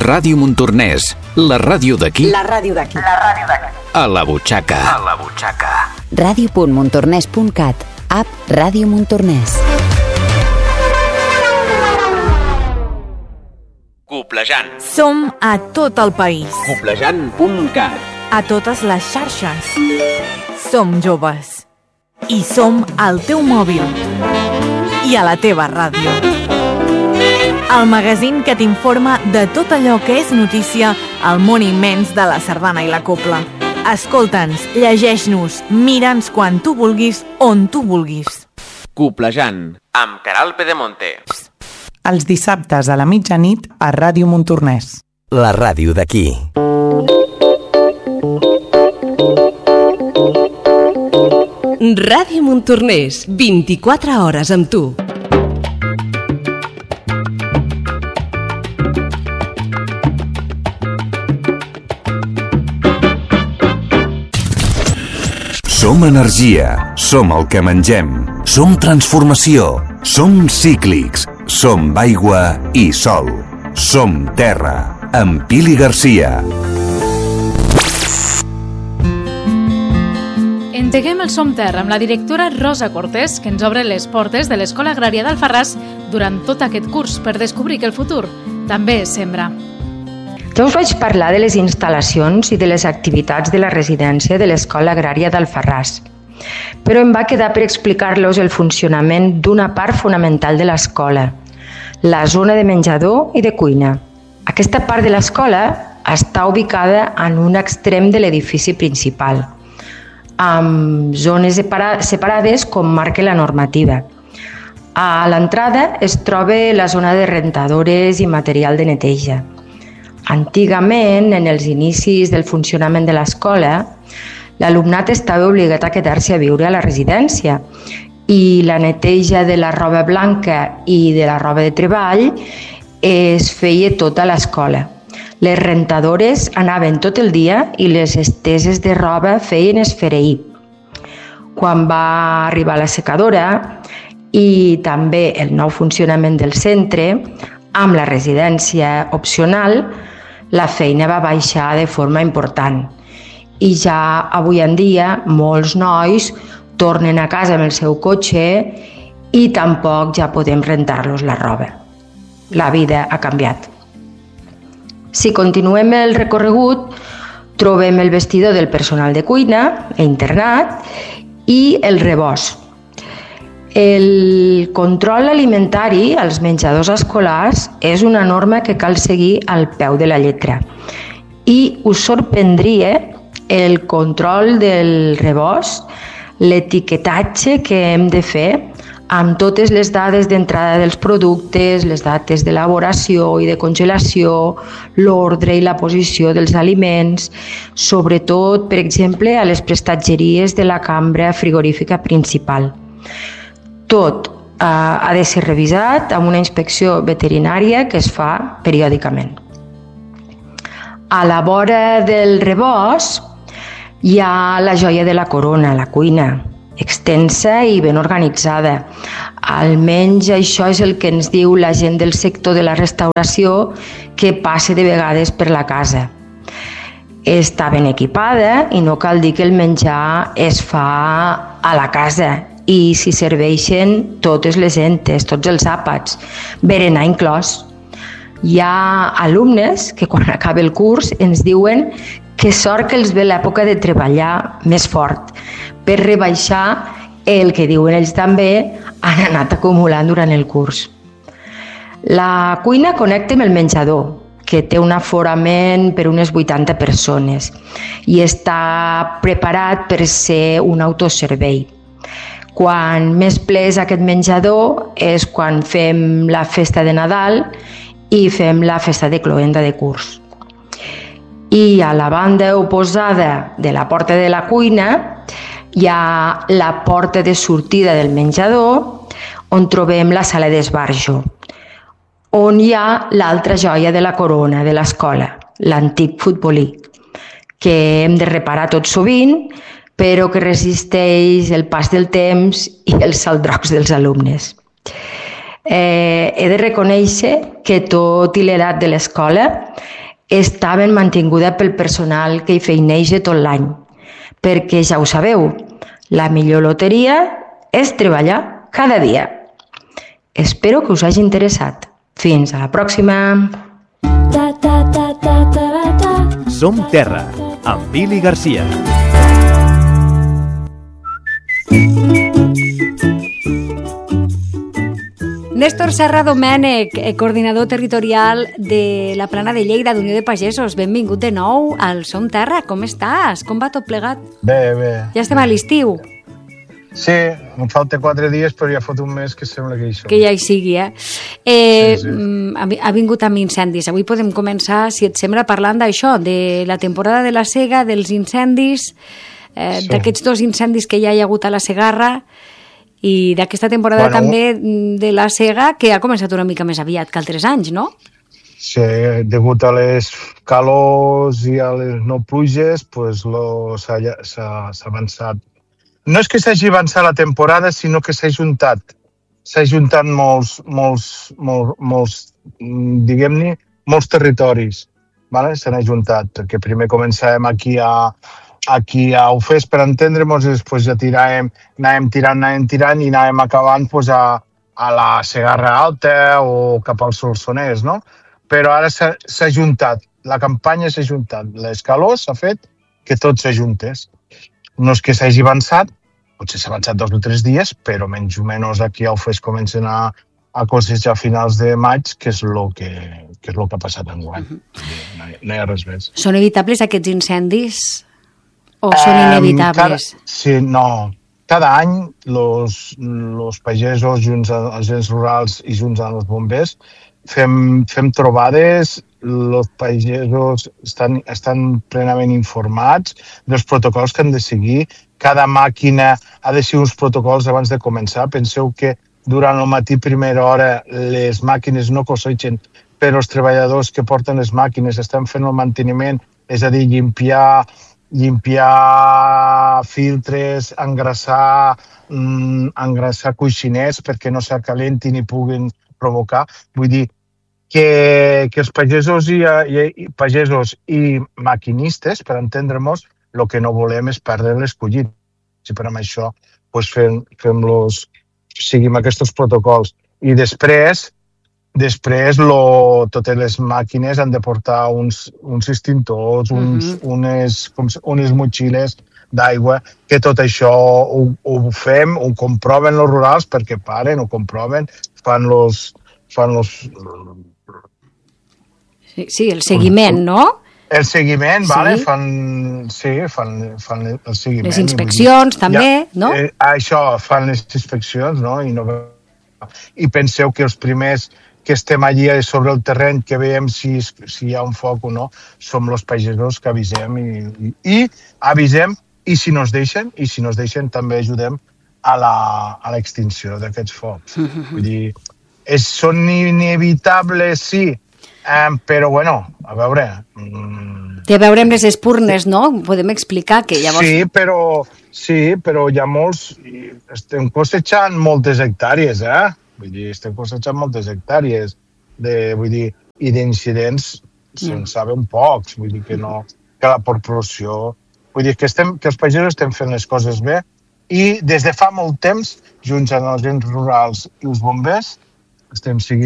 Ràdio Montornès, la ràdio d'aquí. La ràdio d'aquí. A la butxaca. Ràdio.montornès.cat. App Ràdio Montornès. Coplejant. Som a tot el país. Coplejant.cat. A totes les xarxes. Som joves. I som al teu mòbil. I a la teva ràdio. El magazín que t'informa de tot allò que és notícia al món immens de la sardana i la copla. Escolta'ns, llegeix-nos, mira'ns quan tu vulguis, on tu vulguis. Coplejant, amb Caral Pedemonte. Els dissabtes a la mitjanit a Ràdio Montornès. La ràdio d'aquí. Ràdio Montornès, 24 hores amb tu. Som energia, som el que mengem, som transformació, som cíclics, som aigua i sol, som terra, amb Pili Garcia. Engeguem el Som Terra amb la directora Rosa Cortés, que ens obre les portes de l'Escola Agrària d'Alfarràs durant tot aquest curs per descobrir que el futur també és sembra. Jo us vaig parlar de les instal·lacions i de les activitats de la residència de l'Escola Agrària d'Alfarràs, però em va quedar per explicar-los el funcionament d'una part fonamental de l'escola, la zona de menjador i de cuina. Aquesta part de l'escola està ubicada en un extrem de l'edifici principal, amb zones separades com marca la normativa. A l'entrada es troba la zona de rentadores i material de neteja. Antigament, en els inicis del funcionament de l'escola, l'alumnat estava obligat a quedar-se a viure a la residència i la neteja de la roba blanca i de la roba de treball es feia tota a l'escola. Les rentadores anaven tot el dia i les esteses de roba feien esfereir. Quan va arribar la secadora i també el nou funcionament del centre, amb la residència opcional, la feina va baixar de forma important. I ja avui en dia molts nois tornen a casa amb el seu cotxe i tampoc ja podem rentar-los la roba. La vida ha canviat. Si continuem el recorregut, trobem el vestidor del personal de cuina, internat, i el rebost. El control alimentari als menjadors escolars és una norma que cal seguir al peu de la lletra. I us sorprendria el control del rebost, l'etiquetatge que hem de fer amb totes les dades d'entrada dels productes, les dates d'elaboració i de congelació, l'ordre i la posició dels aliments, sobretot, per exemple, a les prestatgeries de la cambra frigorífica principal. Tot ha de ser revisat amb una inspecció veterinària que es fa periòdicament. A la vora del rebost hi ha la joia de la corona, la cuina, extensa i ben organitzada. Almenys això és el que ens diu la gent del sector de la restauració que passa de vegades per la casa. Està ben equipada i no cal dir que el menjar es fa a la casa i s'hi serveixen totes les entes, tots els àpats, berenar inclòs. Hi ha alumnes que quan acaba el curs ens diuen que sort que els ve l'època de treballar més fort per rebaixar el que diuen ells també han anat acumulant durant el curs. La cuina connecta amb el menjador, que té un aforament per unes 80 persones i està preparat per ser un autoservei. Quan més ple és aquest menjador és quan fem la festa de Nadal i fem la festa de cloenda de curs. I a la banda oposada de la porta de la cuina hi ha la porta de sortida del menjador on trobem la sala d'esbarjo, on hi ha l'altra joia de la corona de l'escola, l'antic futbolí, que hem de reparar tot sovint, però que resisteix el pas del temps i els saldrocs dels alumnes. he de reconèixer que tot i l'edat de l'escola està ben mantinguda pel personal que hi feineja tot l'any, perquè ja ho sabeu, la millor loteria és treballar cada dia. Espero que us hagi interessat. Fins a la pròxima! Som Terra, amb Pili Garcia. Néstor Serra Domènech, coordinador territorial de la Plana de Lleida d'Unió de Pagesos. Benvingut de nou al Som Terra. Com estàs? Com va tot plegat? Bé, bé. Ja estem a l'estiu. Sí, em falta 4 dies, però ja fot un mes que sembla que hi som. Que ja hi sigui, Sí. Ha vingut amb incendis. Avui podem començar, si et sembla, parlant d'això, de la temporada de la sega, dels incendis, d'aquests 2 incendis que ja hi ha hagut a la Segarra, i d'aquesta temporada també de la sega, que ha començat una mica més aviat que altres anys, no? Sí, degut a les calors i a les no pluges, s'ha avançat. No és que s'hagi avançat la temporada, sinó que s'ha juntat. S'ha juntat molts diguem-ne, molts territoris. S'han ajuntat, perquè primer començàvem aquí a Ufés, per entendre'ns, i després ja anàvem tirant i anàvem acabant a la Segarra Alta o cap al Solsonès, no? Però ara s'ha ajuntat, la campanya s'ha ajuntat, l'escaló s'ha fet que tot s'ajuntés. No és que s'hagi avançat, potser s'ha avançat 2 o 3 dies, però menys o menys aquí a Ufés comencen a cosejar a finals de maig, que és el que ha passat enguany. No hi ha res més. Són evitables aquests incendis? O són inevitables? Sí, no. Cada any els pagesos, junts amb els agents rurals i junts amb els bombers, fem trobades, els pagesos estan plenament informats dels protocols que han de seguir. Cada màquina ha de seguir uns protocols abans de començar. Penseu que durant el matí, primera hora, les màquines no cosegen, però els treballadors que porten les màquines estan fent el manteniment, és a dir, limpiar filtres, engrassar coixinets perquè no s'acalentin i puguin provocar. Vull dir que els pagesos i maquinistes, per entendre-nos, el que no volem és perdre les collites. I per amb això seguim aquests protocols. I després totes les màquines han de portar uns extintors, unes motxilles d'aigua, que tot això ho fem, ho comproven els rurals, perquè paren, ho comproven, fan los... Sí, el seguiment, no? El seguiment, fan el seguiment. Les inspeccions, també, no? Això, fan les inspeccions, no? I penseu que els primers que estem allí sobre el terreny, que veiem si hi ha un foc o no, som els pagesos que avisem i si no es deixen també ajudem a l'extinció d'aquests focs. Vull dir, són inevitables, sí, però bueno, a veure... Té a veure amb les espurnes, no? Podem explicar que llavors... Sí, però hi ha molts... Estem cosechant moltes hectàrees, Vull dir, estem cosechant moltes hectàrees, i d'incidents se'n saben pocs, vull dir que la proporció... Vull dir que els pagesos estem fent les coses bé i des de fa molt temps, junts amb els agents rurals i els bombers, estem seguint